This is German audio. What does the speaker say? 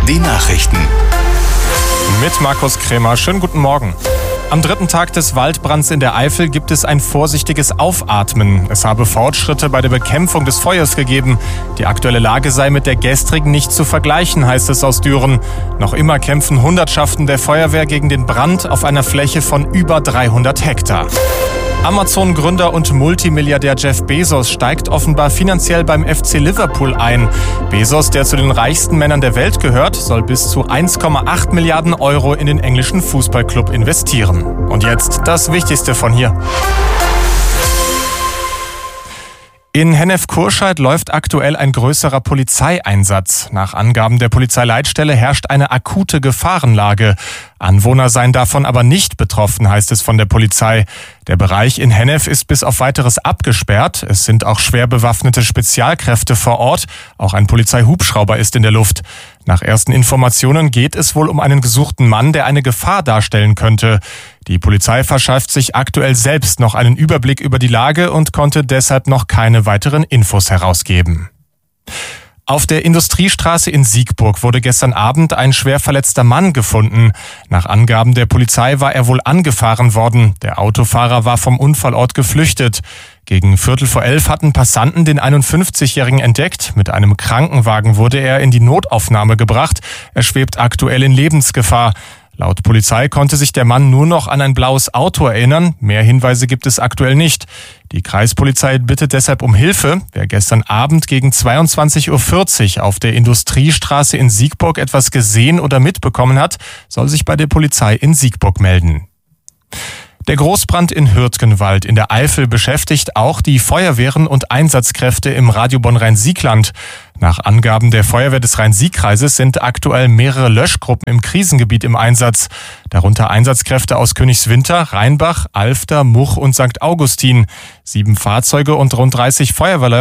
Die Nachrichten. Mit Markus Krämer. Schönen guten Morgen. Am dritten Tag des Waldbrands in der Eifel gibt es ein vorsichtiges Aufatmen. Es habe Fortschritte bei der Bekämpfung des Feuers gegeben. Die aktuelle Lage sei mit der gestrigen nicht zu vergleichen, heißt es aus Düren. Noch immer kämpfen Hundertschaften der Feuerwehr gegen den Brand auf einer Fläche von über 300 Hektar. Amazon-Gründer und Multimilliardär Jeff Bezos steigt offenbar finanziell beim FC Liverpool ein. Bezos, der zu den reichsten Männern der Welt gehört, soll bis zu 1,8 Milliarden Euro in den englischen Fußballclub investieren. Und jetzt das Wichtigste von hier. In Hennef-Kurscheid läuft aktuell ein größerer Polizeieinsatz. Nach Angaben der Polizeileitstelle herrscht eine akute Gefahrenlage. Anwohner seien davon aber nicht betroffen, heißt es von der Polizei. Der Bereich in Hennef ist bis auf Weiteres abgesperrt. Es sind auch schwer bewaffnete Spezialkräfte vor Ort. Auch ein Polizeihubschrauber ist in der Luft. Nach ersten Informationen geht es wohl um einen gesuchten Mann, der eine Gefahr darstellen könnte. Die Polizei verschafft sich aktuell selbst noch einen Überblick über die Lage und konnte deshalb noch keine weiteren Infos herausgeben. Auf der Industriestraße in Siegburg wurde gestern Abend ein schwer verletzter Mann gefunden. Nach Angaben der Polizei war er wohl angefahren worden. Der Autofahrer war vom Unfallort geflüchtet. Gegen 11:15 hatten Passanten den 51-Jährigen entdeckt. Mit einem Krankenwagen wurde er in die Notaufnahme gebracht. Er schwebt aktuell in Lebensgefahr. Laut Polizei konnte sich der Mann nur noch an ein blaues Auto erinnern. Mehr Hinweise gibt es aktuell nicht. Die Kreispolizei bittet deshalb um Hilfe. Wer gestern Abend gegen 22:40 Uhr auf der Industriestraße in Siegburg etwas gesehen oder mitbekommen hat, soll sich bei der Polizei in Siegburg melden. Der Großbrand in Hürtgenwald in der Eifel beschäftigt auch die Feuerwehren und Einsatzkräfte im Radio Bonn-Rhein-Sieg-Land. Nach Angaben der Feuerwehr des Rhein-Sieg-Kreises sind aktuell mehrere Löschgruppen im Krisengebiet im Einsatz. Darunter Einsatzkräfte aus Königswinter, Rheinbach, Alfter, Much und St. Augustin. 7 Fahrzeuge und rund 30 Feuerwehrleute